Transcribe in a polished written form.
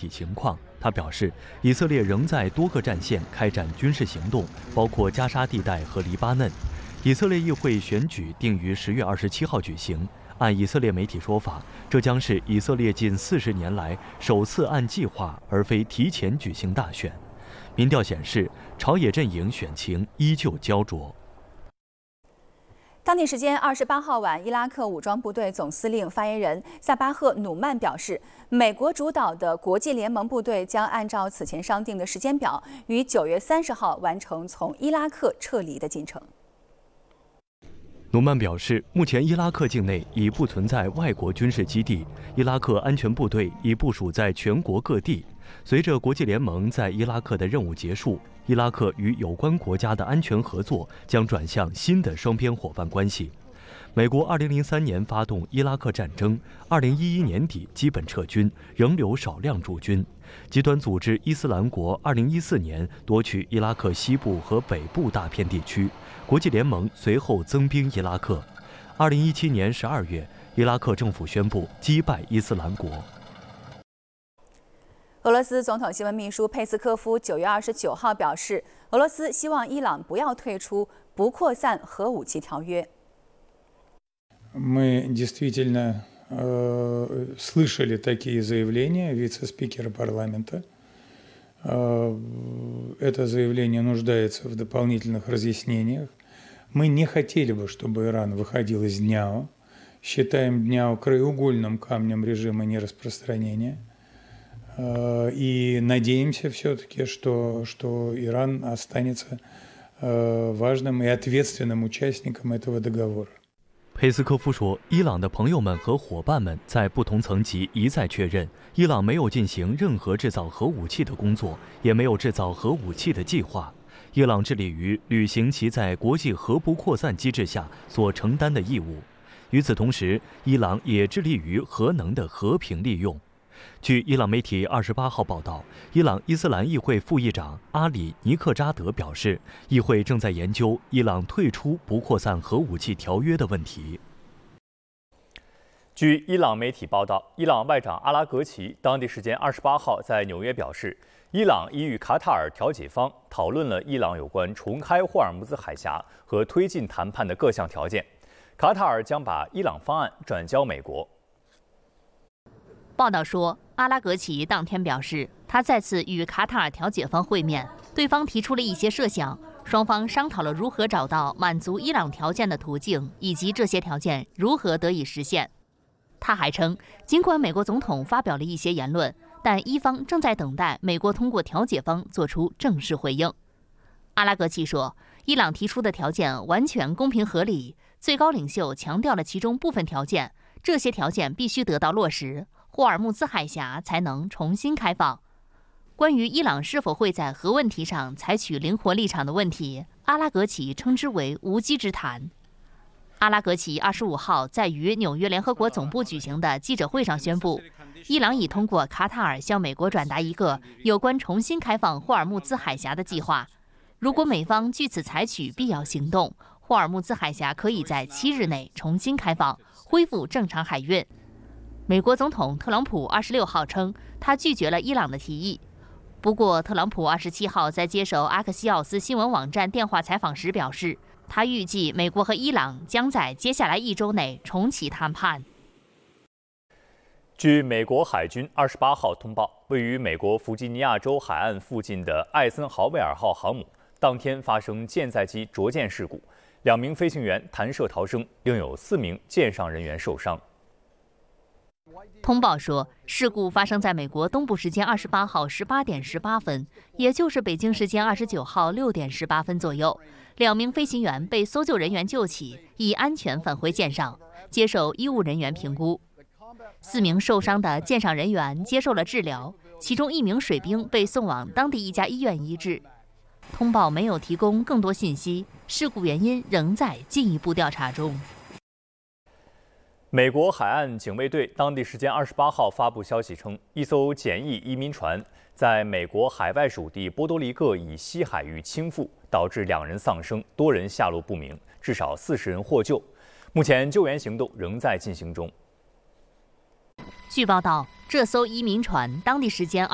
体情况。他表示，以色列仍在多个战线开展军事行动，包括加沙地带和黎巴嫩。以色列议会选举定于10月27号举行。按以色列媒体说法，这将是以色列近40年来首次按计划而非提前举行大选。民调显示，朝野阵营选情依旧焦灼。 当地时间28号晚，伊拉克武装部队总司令发言人萨巴赫·努曼表示，美国主导的国际联盟部队将按照此前商定的时间表，于9月30号完成从伊拉克撤离的进程。 努曼表示，目前伊拉克境内已不存在外国军事基地，伊拉克安全部队已部署在全国各地。随着国际联盟在伊拉克的任务结束，伊拉克与有关国家的安全合作将转向新的双边伙伴关系。美国2003年发动伊拉克战争，2011年底基本撤军，仍留少量驻军。极端组织伊斯兰国2014年夺取伊拉克西部和北部大片地区，国际联盟随后增兵伊拉克。2017年12月，伊拉克政府宣布击败伊斯兰国。 俄罗斯总统新闻秘书佩斯科夫9月29号表示，俄罗斯希望伊朗不要退出不扩散核武器条约。 Мы действительно слышали такие заявления вице-спикера парламента. Это заявление нуждается в дополнительных разъяснениях. Мы не хотели бы, чтобы Иран выходил из ДНЯО. Считаем ДНЯО краеугольным камнем режима нераспространения. И надеемся все-таки, что Иран останется важным и ответственным участником этого договора. 佩斯科夫说，伊朗的朋友们和伙伴们在不同层级一再确认，伊朗没有进行任何制造核武器的工作，也没有制造核武器的计划。伊朗致力于履行其在国际核不扩散机制下所承担的义务。与此同时，伊朗也致力于核能的和平利用。据伊朗媒体28号报道，伊朗伊斯兰议会副议长阿里·尼克扎德表示，议会正在研究伊朗退出不扩散核武器条约的问题。 据伊朗媒体报道，伊朗外长阿拉格齐当地时间28号在纽约表示，伊朗已与卡塔尔调解方讨论了伊朗有关重开霍尔木兹海峡和推进谈判的各项条件，卡塔尔将把伊朗方案转交美国。 报道说，阿拉格齐当天表示，他再次与卡塔尔调解方会面，对方提出了一些设想，双方商讨了如何找到满足伊朗条件的途径，以及这些条件如何得以实现。他还称，尽管美国总统发表了一些言论，但伊方正在等待美国通过调解方做出正式回应。阿拉格齐说，伊朗提出的条件完全公平合理，最高领袖强调了其中部分条件，这些条件必须得到落实，霍尔木兹海峡才能重新开放。关于伊朗是否会在核问题上采取灵活立场的问题，阿拉格齐称之为无稽之谈。阿拉格齐25号在于纽约联合国总部举行的记者会上宣布，伊朗已通过卡塔尔向美国转达一个有关重新开放霍尔木兹海峡的计划。如果美方据此采取必要行动，霍尔木兹海峡可以在7日内重新开放，恢复正常海运。美国总统特朗普26号称，他拒绝了伊朗的提议。不过，特朗普27号在接受阿克西奥斯新闻网站电话采访时表示，他预计美国和伊朗将在接下来1周内重启谈判。 据美国海军28号通报，位于美国弗吉尼亚州海岸附近的艾森豪威尔号航母当天发生舰载机着舰事故，2名飞行员弹射逃生，另有4名舰上人员受伤。 通报说，事故发生在美国东部时间28号18点18分，也就是北京时间29号6点18分左右。2名飞行员被搜救人员救起，已安全返回舰上，接受医务人员评估。4名受伤的舰上人员接受了治疗，其中1名水兵被送往当地一家医院医治。通报没有提供更多信息，事故原因仍在进一步调查中。 美国海岸警卫队当地时间28号发布消息称，一艘简易移民船在美国海外属地波多黎各以西海域倾覆，导致2人丧生，多人下落不明，至少40人获救。目前救援行动仍在进行中。 据报道，这艘移民船当地时间